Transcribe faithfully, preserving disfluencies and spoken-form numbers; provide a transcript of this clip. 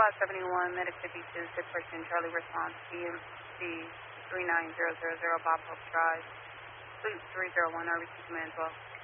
Spot seventy-one, medic fifty-two, six person Charlie response, E M C three nine zero zero zero, Bob Hope Drive, Suite three zero one, R B C Command twelve.